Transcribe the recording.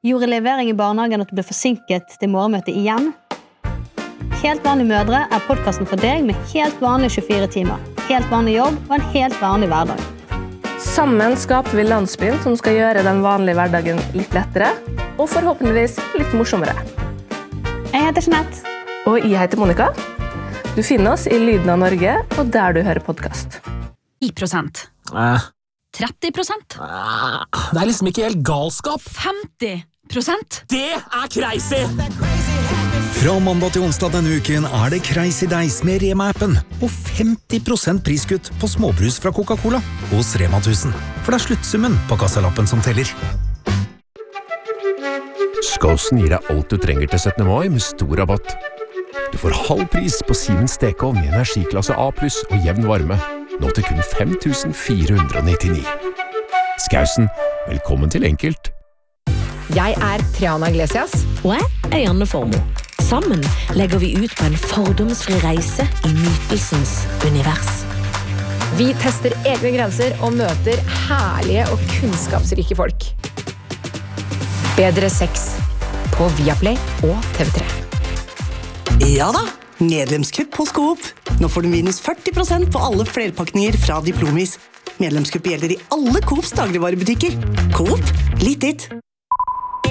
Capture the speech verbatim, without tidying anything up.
Gjorde levering i barnehagen at du ble forsinket til morgenmøtet igjen? Helt vanlige mødre er podcasten for deg med helt vanlige tjuefire timer, helt vanlig jobb og en helt vanlig hverdag. Sammen skaper vi landsbyen som skal gjøre den vanlige hverdagen litt lettere, og forhåpentligvis litt morsommere. Jeg heter Jeanette. Og jeg heter Monica. Du finner oss i Lyden av Norge, og der du hører podcast. ti prosent. Eh. tretti prosent. Eh. Det er liksom ikke helt galskap. femti prosent. Det er crazy! Fra mandag til onsdag denne uken er det Crazy Days med Rema-appen og femti prosent priskutt på småbrus fra Coca-Cola hos Rema tusen. For det er sluttsummen på kassalappen som teller. Skåsen gir deg alt du trenger til syttende mai med stor rabatt. Du får halv pris på Siemens stekeovn med energiklasse A pluss og jevn varme. Nå til kun fem tusen fire hundre nittini. Skausen, velkommen til Enkelt. Jeg er Triana Iglesias. Og jeg er Janne Formo. Sammen legger vi ut på en fordomsfri reise i nytelsens univers. Vi tester egne grenser og møter herlige og kunnskapsrike folk. Bedre sex på Viaplay og T V tre. Ja da, medlemskupp hos Coop. Nå får du minus førti prosent på alle flerpakninger fra Diplomis. Medlemskupp gjelder i alle Coops dagligvarebutikker. Coop, litt ditt.